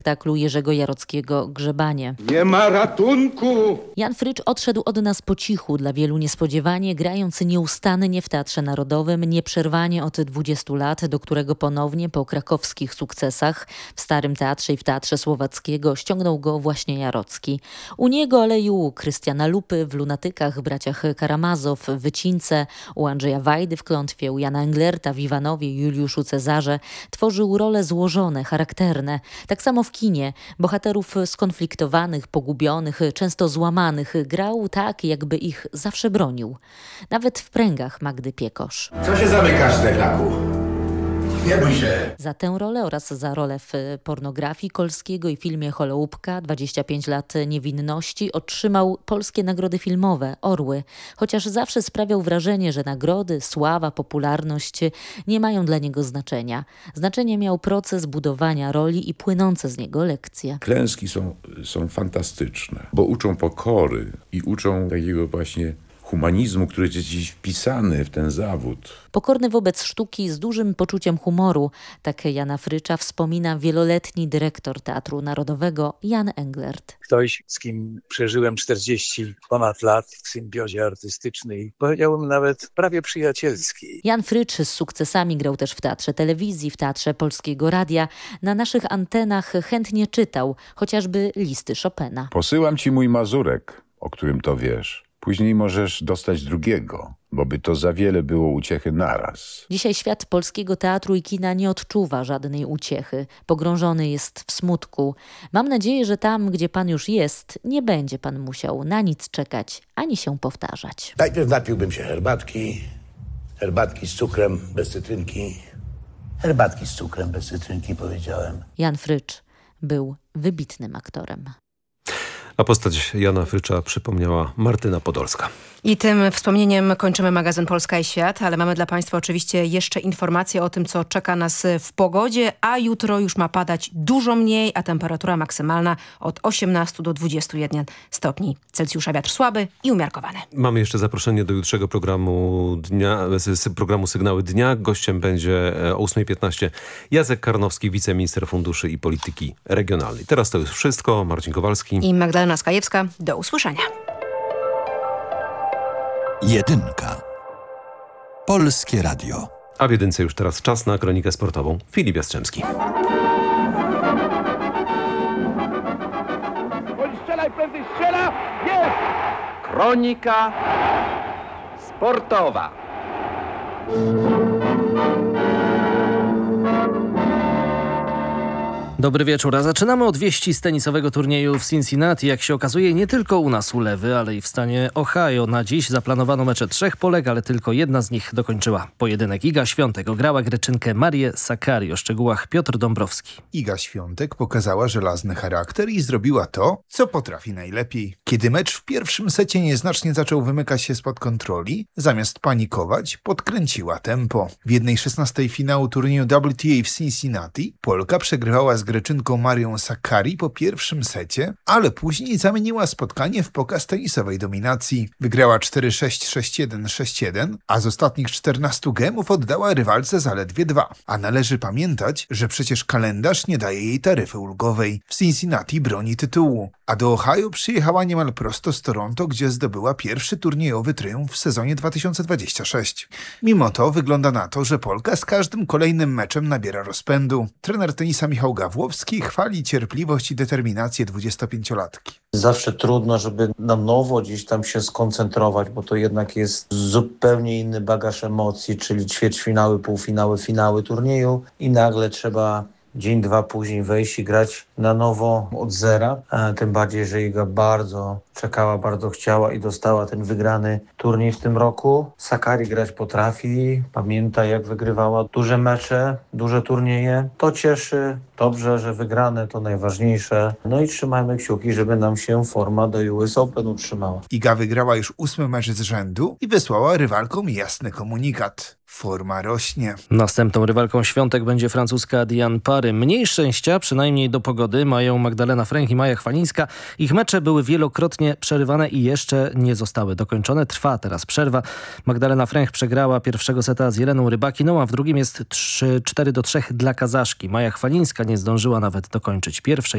spektaklu Jerzego Jarockiego „Grzebanie”. Nie ma ratunku! Jan Frycz odszedł od nas po cichu, dla wielu niespodziewanie, grając nieustannie w Teatrze Narodowym, nieprzerwanie od 20 lat, do którego ponownie po krakowskich sukcesach w Starym Teatrze i w Teatrze Słowackiego ściągnął go właśnie Jarocki. U niego, ale i u Krystiana Lupy, w Lunatykach, braciach Karamazow, w Wycince, u Andrzeja Wajdy w Klątwie, u Jana Englerta w Iwanowie, Juliuszu Cezarze tworzył role złożone, charakterne. Tak samo w kinie. Bohaterów skonfliktowanych, pogubionych, często złamanych grał tak, jakby ich zawsze bronił. Nawet w Pręgach Magdy Piekosz. Co się zamykasz, Deklaku? Nie bój się. Za tę rolę oraz za rolę w Pornografii Kolskiego i filmie Holoubka 25 lat niewinności otrzymał polskie nagrody filmowe, Orły, chociaż zawsze sprawiał wrażenie, że nagrody, sława, popularność nie mają dla niego znaczenia. Znaczenie miał proces budowania roli i płynące z niego lekcje. Klęski są fantastyczne, bo uczą pokory i uczą takiego właśnie humanizmu, który jest dziś wpisany w ten zawód. Pokorny wobec sztuki, z dużym poczuciem humoru, tak Jana Frycza wspomina wieloletni dyrektor Teatru Narodowego Jan Englert. Ktoś, z kim przeżyłem 40 ponad lat w symbiozie artystycznej, powiedziałbym nawet prawie przyjacielskiej. Jan Frycz z sukcesami grał też w Teatrze Telewizji, w Teatrze Polskiego Radia. Na naszych antenach chętnie czytał chociażby listy Chopina. Posyłam ci mój mazurek, o którym to wiesz. Później możesz dostać drugiego, bo by to za wiele było uciechy naraz. Dzisiaj świat polskiego teatru i kina nie odczuwa żadnej uciechy. Pogrążony jest w smutku. Mam nadzieję, że tam, gdzie pan już jest, nie będzie pan musiał na nic czekać, ani się powtarzać. Najpierw napiłbym się herbatki. Herbatki z cukrem, bez cytrynki. Herbatki z cukrem, bez cytrynki, powiedziałem. Jan Frycz był wybitnym aktorem. A postać Jana Frycza przypomniała Martyna Podolska. I tym wspomnieniem kończymy magazyn Polska i Świat, ale mamy dla Państwa oczywiście jeszcze informacje o tym, co czeka nas w pogodzie, a jutro już ma padać dużo mniej, a temperatura maksymalna od 18 do 21 stopni Celsjusza. Wiatr słaby i umiarkowany. Mamy jeszcze zaproszenie do jutrzego programu programu Sygnały Dnia. Gościem będzie o 8:15 Jacek Karnowski, wiceminister funduszy i polityki regionalnej. Teraz to już wszystko. Marcin Kowalski i Magdalena Skajewska. Do usłyszenia. Jedynka. Polskie Radio. A w jedynce już teraz czas na kronikę sportową. Filip Jastrzębski. Strzelaj, prędzej strzela! Jest! Kronika sportowa. Dobry wieczór, a zaczynamy od wieści z tenisowego turnieju w Cincinnati. Jak się okazuje, nie tylko u nas ulewy, ale i w stanie Ohio. Na dziś zaplanowano mecze 3 Polek, ale tylko jedna z nich dokończyła pojedynek. Iga Świątek ograła Greczynkę Marię Sakkari. O szczegółach Piotr Dąbrowski. Iga Świątek pokazała żelazny charakter i zrobiła to, co potrafi najlepiej. Kiedy mecz w pierwszym secie nieznacznie zaczął wymykać się spod kontroli, zamiast panikować, podkręciła tempo. W 1/16 finału turnieju WTA w Cincinnati Polka przegrywała z Greczynką Marią Sakkari po pierwszym secie, ale później zamieniła spotkanie w pokaz tenisowej dominacji. Wygrała 4-6, 6-1, 6-1, a z ostatnich 14 gemów oddała rywalce zaledwie 2. A należy pamiętać, że przecież kalendarz nie daje jej taryfy ulgowej. W Cincinnati broni tytułu, a do Ohio przyjechała niemal prosto z Toronto, gdzie zdobyła pierwszy turniejowy triumf w sezonie 2026. Mimo to wygląda na to, że Polka z każdym kolejnym meczem nabiera rozpędu. Trener tenisa Michał Gawłowski chwali cierpliwość i determinację 25-latki. Zawsze trudno, żeby na nowo gdzieś tam się skoncentrować, bo to jednak jest zupełnie inny bagaż emocji, czyli ćwierćfinały, półfinały, finały turnieju i nagle trzeba dzień, dwa później wejść i grać na nowo od zera. Tym bardziej, że Iga bardzo czekała, bardzo chciała i dostała ten wygrany turniej w tym roku. Sakkari grać potrafi, pamięta jak wygrywała duże mecze, duże turnieje. To cieszy, dobrze, że wygrane to najważniejsze. No i trzymajmy kciuki, żeby nam się forma do US Open utrzymała. Iga wygrała już 8 mecz z rzędu i wysłała rywalkom jasny komunikat. Forma rośnie. Następną rywalką Świątek będzie francuska Diane Parry. Mniej szczęścia, przynajmniej do pogody, mają Magdalena Fręch i Maja Chwalińska. Ich mecze były wielokrotnie przerywane i jeszcze nie zostały dokończone. Trwa teraz przerwa. Magdalena Fręch przegrała pierwszego seta z Jeleną Rybakiną, a w drugim jest 4-3 dla Kazaszki. Maja Chwalińska nie zdążyła nawet dokończyć pierwszej.